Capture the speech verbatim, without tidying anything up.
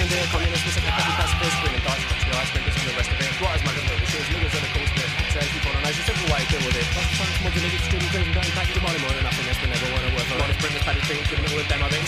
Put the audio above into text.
Second day of communism, second petty pacifist, women thoughts, the arts, makers and the rest of it. What is my little issues, niggas are the coast bit. Says people on ice, a simple way to deal with it. Lots of times, more than niggas, students, and going back to money more than nothing, that's been never won a word for. Honest, bring this petty thing, giving it with them, I think.